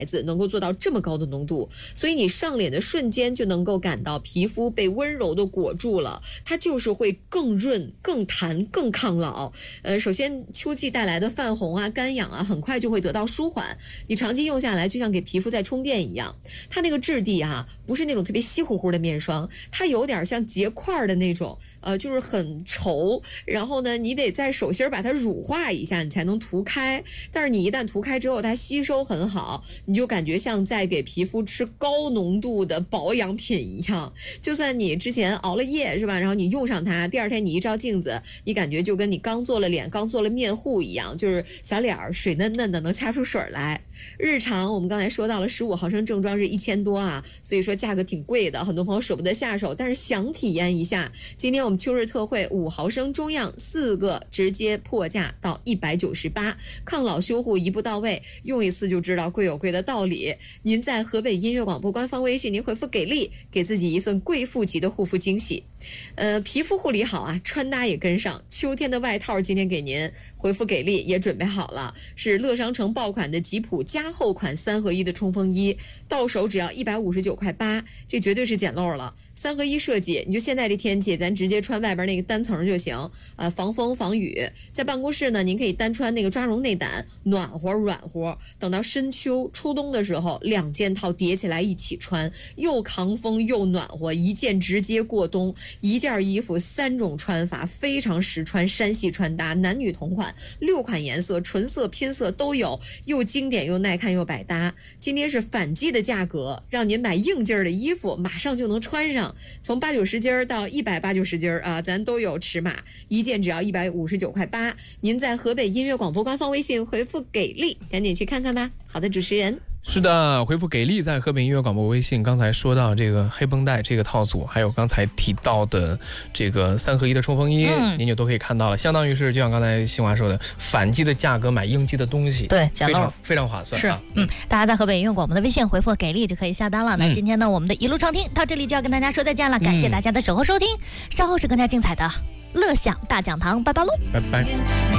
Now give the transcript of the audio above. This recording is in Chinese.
子能够做到这么高的浓度，所以你上脸的瞬间就能够感到皮肤被温柔的裹住了，它就是会更润、更弹、更抗老。首先秋季带来的泛红啊、干痒啊，很快就会得到舒缓。你长期用下来，就像给皮肤在充电一样。它那个质地啊，不是那种特别稀乎乎的面霜，它有点像结块的那种，就是很稠。然后呢，你得在手心把它乳化一下，你才能涂开。但是你一旦涂开之后，它吸收很好，你就感觉像在给皮肤吃高浓度的保养品一样。就算你之前熬了夜是吧，然后你用上它，第二天你一照镜子，你感觉就跟你刚做了脸、刚做了面护一样，就是小脸水嫩嫩的，能掐出水来。日常我们刚才说到了15毫升正装是1000多啊，所以说价格挺贵的，很多朋友舍不得下手，但是想体验一下，今天我们秋日特惠5毫升中样4个直接破价到198，抗老修护一步到位，用一次就知道贵有贵的道理。您在河北音乐广播官方微信您回复给力，给自己一份贵妇级的护肤惊喜。皮肤护理好啊，穿搭也跟上，秋天的外套今天给您回复给力也准备好了，是乐商城爆款的吉普加厚款3合1的冲锋衣，到手只要159.8块，这绝对是捡漏了。3合1设计，你就现在这天气，咱直接穿外边那个单层就行，防风防雨。在办公室呢，您可以单穿那个抓绒内胆，暖和软和。等到深秋初冬的时候，2件套叠起来一起穿，又抗风又暖和，一件直接过冬。一件衣服3种穿法，非常实穿山系穿搭，男女同款，6款颜色，纯色拼色都有，又经典又耐看又百搭。今天是反季的价格，让您买硬劲儿的衣服马上就能穿上。从80-90斤到180-90斤啊，咱都有尺码，一件只要159.8块。您在河北音乐广播官方微信回复给力，赶紧去看看吧。好的，主持人。 是的，回复给力，在河北音乐广播微信。刚才说到这个黑绷带这个套组，还有刚才提到的这个3合1的冲锋衣，您就都可以看到了。相当于是就像刚才新华说的，反季的价格买应季的东西， 对， 非常划算。 是，大家在河北音乐广播的微信回复给力就可以下单了。那今天呢，我们的一路畅听到这里就要跟大家说再见了，感谢大家的守候收听，稍后是更加精彩的乐享大讲堂，拜拜喽， 拜拜。